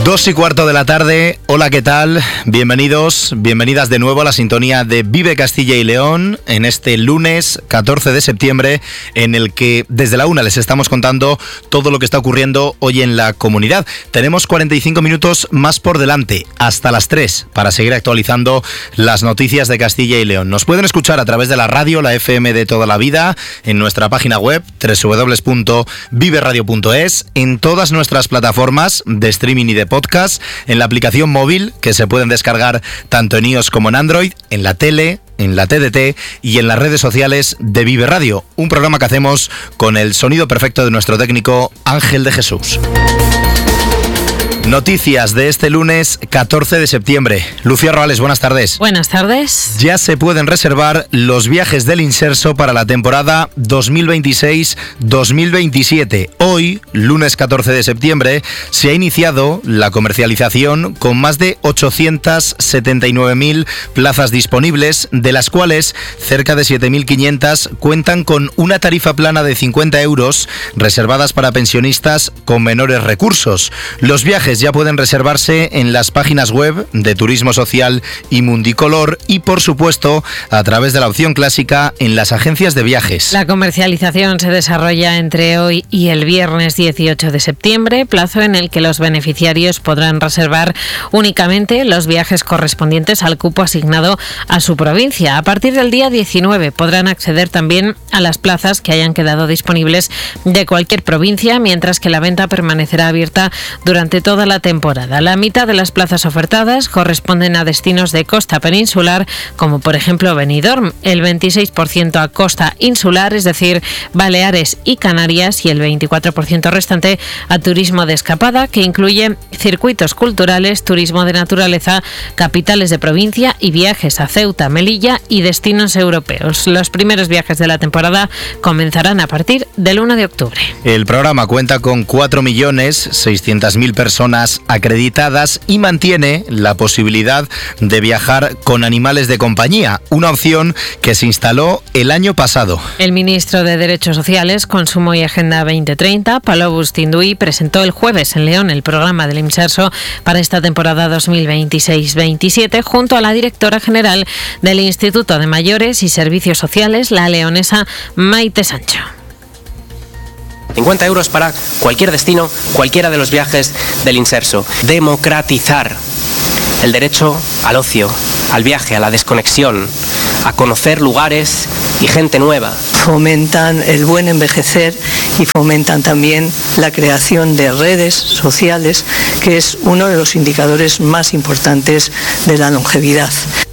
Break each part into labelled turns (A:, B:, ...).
A: 2:15 de la tarde, hola, ¿qué tal? Bienvenidos, bienvenidas de nuevo a la sintonía de Vive Castilla y León en este lunes 14 de septiembre, en el que desde la 1 les estamos contando todo lo que está ocurriendo hoy en la comunidad. Tenemos 45 minutos más por delante, hasta las 3, para seguir actualizando las noticias de Castilla y León. Nos pueden escuchar a través de la radio, la FM de toda la vida, en nuestra página web www.viveradio.es, en todas nuestras plataformas de streaming y de podcast, en la aplicación móvil que se pueden descargar tanto en iOS como en Android, en la tele, en la TDT y en las redes sociales de Vive Radio, un programa que hacemos con el sonido perfecto de nuestro técnico Ángel de Jesús. Noticias de este lunes 14 de septiembre. Lucía Roales, buenas tardes.
B: Buenas tardes.
A: Ya se pueden reservar los viajes del Inserso para la temporada 2026-2027. Hoy, lunes 14 de septiembre, se ha iniciado la comercialización con más de 879.000 plazas disponibles, de las cuales cerca de 7.500 cuentan con una tarifa plana de 50 euros reservadas para pensionistas con menores recursos. Los viajes ya pueden reservarse en las páginas web de Turismo Social y Mundicolor y, por supuesto, a través de la opción clásica en las agencias de viajes.
B: La comercialización se desarrolla entre hoy y el viernes 18 de septiembre, plazo en el que los beneficiarios podrán reservar únicamente los viajes correspondientes al cupo asignado a su provincia. A partir del día 19 podrán acceder también a las plazas que hayan quedado disponibles de cualquier provincia, mientras que la venta permanecerá abierta durante toda la temporada. La mitad de las plazas ofertadas corresponden a destinos de costa peninsular, como por ejemplo Benidorm, el 26% a costa insular, es decir, Baleares y Canarias, y el 24% restante a turismo de escapada, que incluye circuitos culturales, turismo de naturaleza, capitales de provincia y viajes a Ceuta, Melilla y destinos europeos. Los primeros viajes de la temporada comenzarán a partir del 1 de octubre.
A: El programa cuenta con 4.600.000 personas acreditadas y mantiene la posibilidad de viajar con animales de compañía, una opción que se instaló el año pasado.
B: El ministro de Derechos Sociales, Consumo y Agenda 2030, Paló Bustinduy, presentó el jueves en León el programa del Inserso para esta temporada 2026-27 junto a la directora general del Instituto de Mayores y Servicios Sociales, la leonesa Maite Sancho.
C: 50 euros para cualquier destino, cualquiera de los viajes del Inserso. Democratizar el derecho al ocio, al viaje, a la desconexión, a conocer lugares y gente nueva.
D: Fomentan el buen envejecer y fomentan también la creación de redes sociales, que es uno de los indicadores más importantes de la longevidad.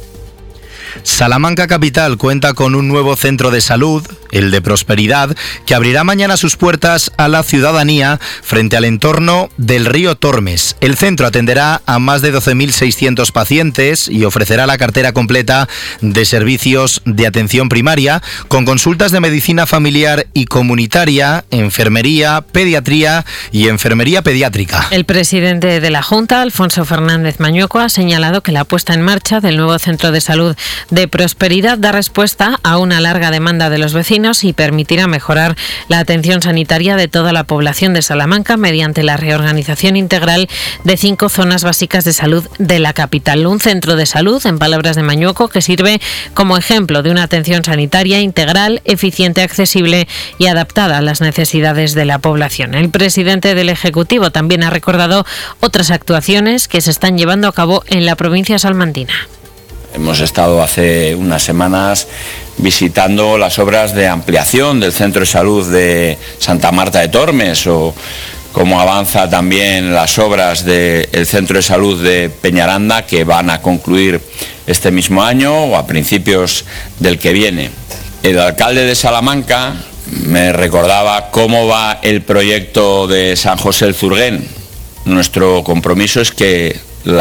A: Salamanca Capital cuenta con un nuevo centro de salud, el de Prosperidad, que abrirá mañana sus puertas a la ciudadanía frente al entorno del río Tormes. El centro atenderá a más de 12.600 pacientes y ofrecerá la cartera completa de servicios de atención primaria, con consultas de medicina familiar y comunitaria, enfermería, pediatría y enfermería pediátrica.
B: El presidente de la Junta, Alfonso Fernández Mañueco, ha señalado que la puesta en marcha del nuevo centro de salud de Prosperidad da respuesta a una larga demanda de los vecinos y permitirá mejorar la atención sanitaria de toda la población de Salamanca mediante la reorganización integral de 5 zonas básicas de salud de la capital. Un centro de salud, en palabras de Mañueco, que sirve como ejemplo de una atención sanitaria integral, eficiente, accesible y adaptada a las necesidades de la población. El presidente del Ejecutivo también ha recordado otras actuaciones que se están llevando a cabo en la provincia salmantina.
E: Hemos estado hace unas semanas visitando las obras de ampliación del Centro de Salud de Santa Marta de Tormes, o cómo avanza también las obras del Centro de Salud de Peñaranda, que van a concluir este mismo año o a principios del que viene. El alcalde de Salamanca me recordaba cómo va el proyecto de San José el Zurguén. Nuestro compromiso es que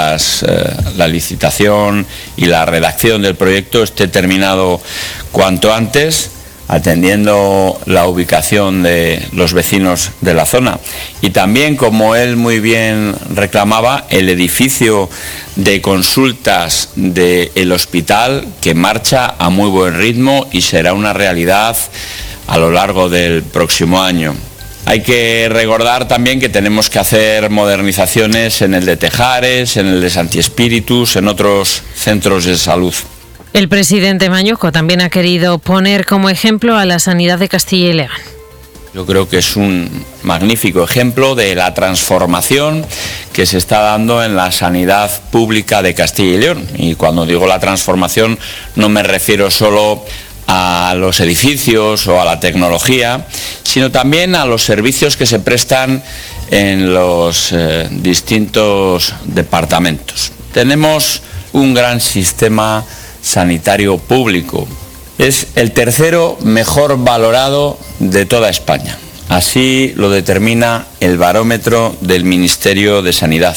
E: la licitación y la redacción del proyecto esté terminado cuanto antes, atendiendo la ubicación de los vecinos de la zona. Y también, como él muy bien reclamaba, el edificio de consultas del hospital, que marcha a muy buen ritmo y será una realidad a lo largo del próximo año. Hay que recordar también que tenemos que hacer modernizaciones en el de Tejares, en el de Santi Espíritus, en otros centros de salud.
B: El presidente Mañueco también ha querido poner como ejemplo a la sanidad de Castilla y León.
E: Yo creo que es un magnífico ejemplo de la transformación que se está dando en la sanidad pública de Castilla y León. Y cuando digo la transformación no me refiero solo a los edificios o a la tecnología, sino también a los servicios que se prestan en los distintos departamentos. Tenemos un gran sistema sanitario público. Es el tercero mejor valorado de toda España. Así lo determina el barómetro del Ministerio de Sanidad.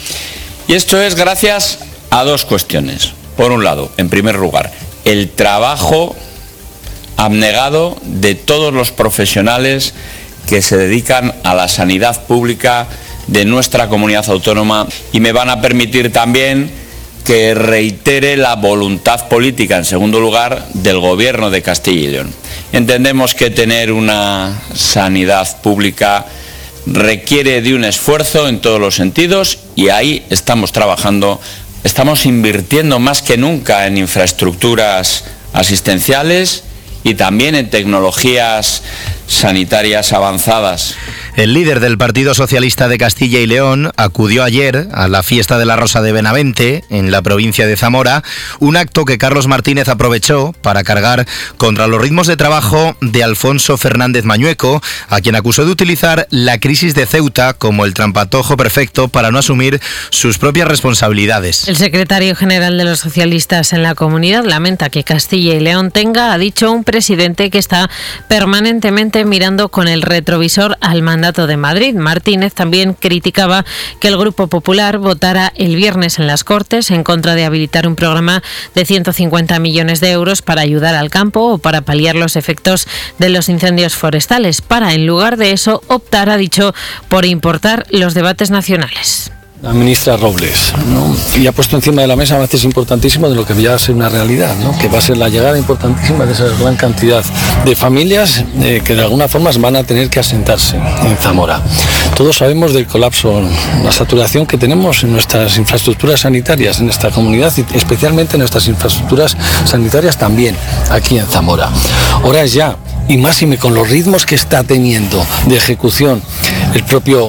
E: Y esto es gracias a dos cuestiones. Por un lado, en primer lugar, el trabajo abnegado de todos los profesionales que se dedican a la sanidad pública de nuestra comunidad autónoma, y me van a permitir también que reitere la voluntad política, en segundo lugar, del Gobierno de Castilla y León. Entendemos que tener una sanidad pública requiere de un esfuerzo en todos los sentidos, y ahí estamos trabajando. Estamos invirtiendo más que nunca en infraestructuras asistenciales y también en tecnologías sanitarias avanzadas.
A: El líder del Partido Socialista de Castilla y León acudió ayer a la fiesta de la Rosa de Benavente, en la provincia de Zamora, un acto que Carlos Martínez aprovechó para cargar contra los ritmos de trabajo de Alfonso Fernández Mañueco, a quien acusó de utilizar la crisis de Ceuta como el trampatojo perfecto para no asumir sus propias responsabilidades.
B: El secretario general de los socialistas en la comunidad lamenta que Castilla y León tenga, ha dicho, un presidente que está permanentemente mirando con el retrovisor al mandato de Madrid. Martínez también criticaba que el Grupo Popular votara el viernes en las Cortes en contra de habilitar un programa de 150 millones de euros para ayudar al campo o para paliar los efectos de los incendios forestales, para, en lugar de eso, optar, ha dicho, por importar los debates nacionales.
F: La ministra Robles, ¿no? Y ha puesto encima de la mesa avances importantísimos de lo que ya va a ser una realidad, ¿no? Que va a ser la llegada importantísima de esa gran cantidad de familias que de alguna forma van a tener que asentarse en Zamora. Todos sabemos del colapso, la saturación que tenemos en nuestras infraestructuras sanitarias en esta comunidad, y especialmente en nuestras infraestructuras sanitarias también aquí en Zamora. Ahora es ya, y máxime con los ritmos que está teniendo de ejecución el propio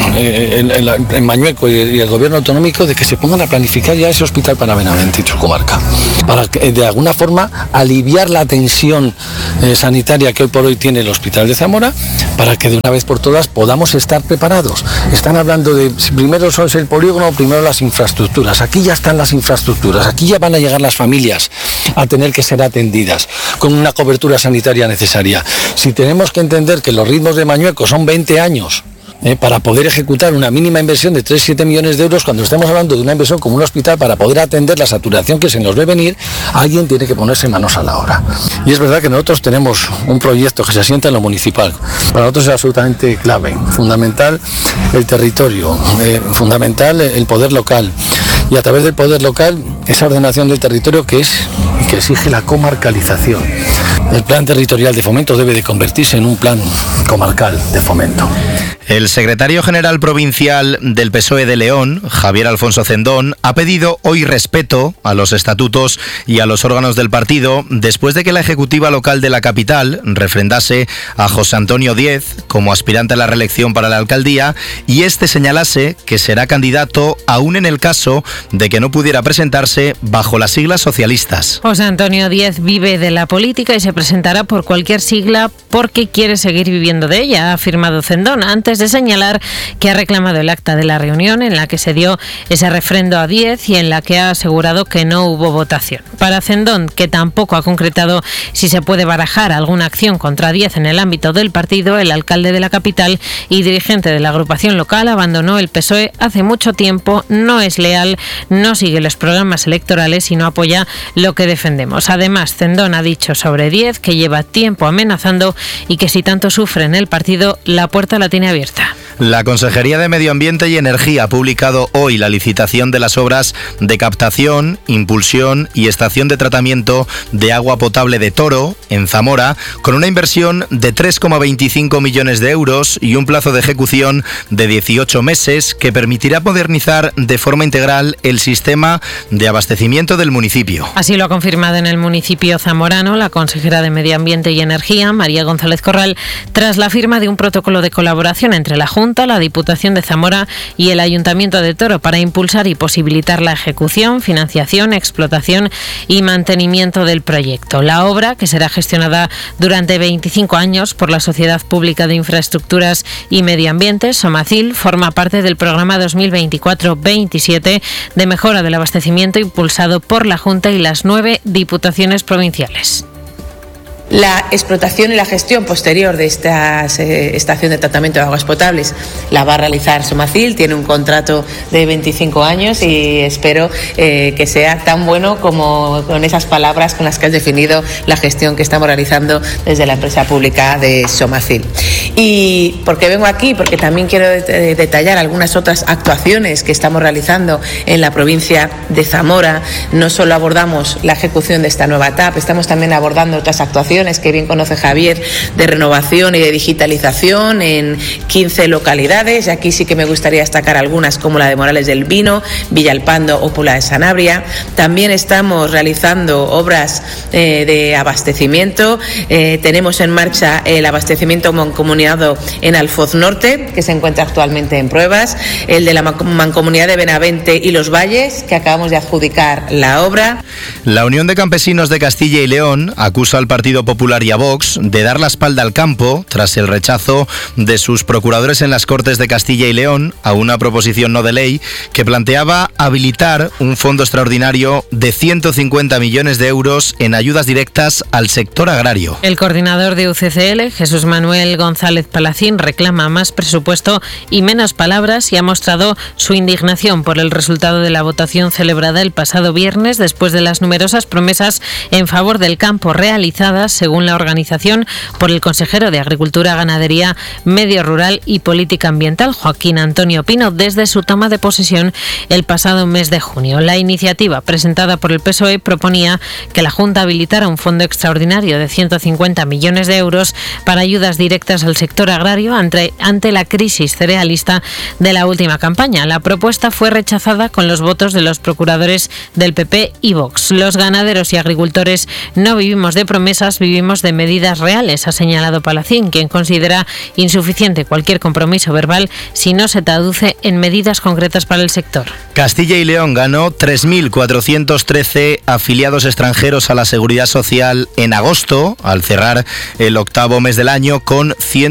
F: el Mañueco y el gobierno autonómico, de que se pongan a planificar ya ese hospital para Benavente y su comarca, para que, de alguna forma, aliviar la tensión sanitaria que hoy por hoy tiene el hospital de Zamora, para que de una vez por todas podamos estar preparados. Están hablando de primero es el polígono, primero las infraestructuras. Aquí ya están las infraestructuras, aquí ya van a llegar las familias a tener que ser atendidas con una cobertura sanitaria necesaria. Si tenemos que entender que los ritmos de Mañueco son 20 años para poder ejecutar una mínima inversión de 3-7 millones de euros, cuando estamos hablando de una inversión como un hospital para poder atender la saturación que se nos ve venir, alguien tiene que ponerse manos a la obra. Y es verdad que nosotros tenemos un proyecto que se asienta en lo municipal. Para nosotros es absolutamente clave, fundamental el territorio, fundamental el poder local, y a través del poder local esa ordenación del territorio que exige la comarcalización. El plan territorial de fomento debe de convertirse en un plan comarcal de fomento.
A: El secretario general provincial del PSOE de León, Javier Alfonso Cendón, ha pedido hoy respeto a los estatutos y a los órganos del partido después de que la ejecutiva local de la capital refrendase a José Antonio Díez como aspirante a la reelección para la alcaldía, y este señalase que será candidato aún en el caso de que no pudiera presentarse bajo las siglas socialistas.
B: José Antonio Díez vive de la política y se presentará por cualquier sigla porque quiere seguir viviendo de ella, ha afirmado Cendón, antes de señalar que ha reclamado el acta de la reunión en la que se dio ese refrendo a Díez y en la que ha asegurado que no hubo votación. Para Cendón, que tampoco ha concretado si se puede barajar alguna acción contra Díez en el ámbito del partido, el alcalde de la capital y dirigente de la agrupación local abandonó el PSOE hace mucho tiempo, no es leal, no sigue los programas electorales y no apoya lo que defendemos. Además, Cendón ha dicho sobre Díez que lleva tiempo amenazando y que si tanto sufre en el partido, la puerta la tiene abierta.
A: La Consejería de Medio Ambiente y Energía ha publicado hoy la licitación de las obras de captación, impulsión y estación de tratamiento de agua potable de Toro, en Zamora, con una inversión de 3,25 millones de euros y un plazo de ejecución de 18 meses que permitirá modernizar de forma integral el sistema de abastecimiento del municipio.
B: Así lo ha confirmado en el municipio zamorano la consejera de Medio Ambiente y Energía, María González Corral, tras la firma de un protocolo de colaboración entre la Junta, la Diputación de Zamora y el Ayuntamiento de Toro para impulsar y posibilitar la ejecución, financiación, explotación y mantenimiento del proyecto. La obra, que será gestionada durante 25 años por la Sociedad Pública de Infraestructuras y Medio Ambiente, Somacil, forma parte del programa 2024-27 de mejora del abastecimiento impulsado por la Junta y las 9 diputaciones provinciales.
G: La explotación y la gestión posterior de esta estación de tratamiento de aguas potables la va a realizar Somacil, tiene un contrato de 25 años y espero que sea tan bueno como con esas palabras con las que has definido la gestión que estamos realizando desde la empresa pública de Somacil. ¿Y por qué vengo aquí? Porque también quiero detallar algunas otras actuaciones que estamos realizando en la provincia de Zamora. No solo abordamos la ejecución de esta nueva TAP, estamos también abordando otras actuaciones que bien conoce Javier, de renovación y de digitalización en 15 localidades, y aquí sí que me gustaría destacar algunas como la de Morales del Vino, Villalpando o Puebla de Sanabria. También estamos realizando obras de abastecimiento, tenemos en marcha el abastecimiento mancomunado en Alfoz Norte, que se encuentra actualmente en pruebas, el de la mancomunidad de Benavente y Los Valles, que acabamos de adjudicar la obra.
A: La Unión de Campesinos de Castilla y León acusa al Partido Popular y a Vox de dar la espalda al campo tras el rechazo de sus procuradores en las Cortes de Castilla y León a una proposición no de ley que planteaba habilitar un fondo extraordinario de 150 millones de euros en ayudas directas al sector agrario.
B: El coordinador de UCCL, Jesús Manuel González Palacín, reclama más presupuesto y menos palabras y ha mostrado su indignación por el resultado de la votación celebrada el pasado viernes después de las numerosas promesas en favor del campo realizadas, según la organización, por el consejero de Agricultura, Ganadería, Medio Rural y Política Ambiental, Joaquín Antonio Pino, desde su toma de posesión el pasado mes de junio. La iniciativa presentada por el PSOE proponía que la Junta habilitara un fondo extraordinario de 150 millones de euros para ayudas directas al sector agrario ante la crisis cerealista de la última campaña. La propuesta fue rechazada con los votos de los procuradores del PP y Vox. Los ganaderos y agricultores no vivimos de promesas, vivimos de medidas reales, ha señalado Palacín, quien considera insuficiente cualquier compromiso verbal si no se traduce en medidas concretas para el sector.
A: Castilla y León ganó 3.413 afiliados extranjeros a la Seguridad Social en agosto, al cerrar el octavo mes del año, con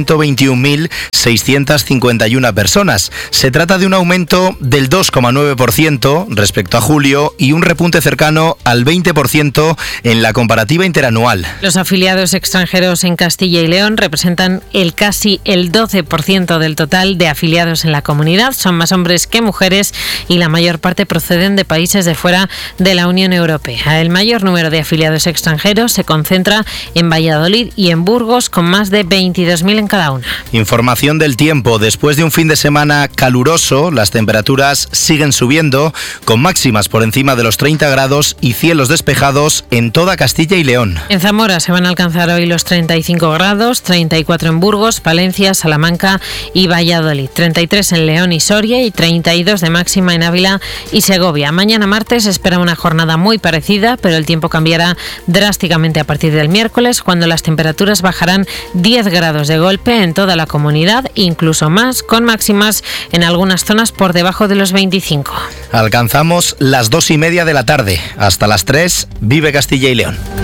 A: 121.651 personas. Se trata de un aumento del 2,9% respecto a julio y un repunte cercano al 20% en la comparativa interanual.
B: Los afiliados extranjeros en Castilla y León representan casi el 12% del total de afiliados en la comunidad. Son más hombres que mujeres y la mayor parte proceden de países de fuera de la Unión Europea. El mayor número de afiliados extranjeros se concentra en Valladolid y en Burgos, con más de 22.000 en cada una.
A: Información del tiempo. Después de un fin de semana caluroso, las temperaturas siguen subiendo, con máximas por encima de los 30 grados y cielos despejados en toda Castilla y León.
B: En Zamora se van a alcanzar hoy los 35 grados, 34 en Burgos, Palencia, Salamanca y Valladolid, 33 en León y Soria y 32 de máxima en Ávila y Segovia. Mañana martes se espera una jornada muy parecida, pero el tiempo cambiará drásticamente a partir del miércoles, cuando las temperaturas bajarán 10 grados de golpe en toda la comunidad, incluso más, con máximas en algunas zonas por debajo de los 25.
A: Alcanzamos las 2:30 de la tarde. Hasta las 3, vive Castilla y León.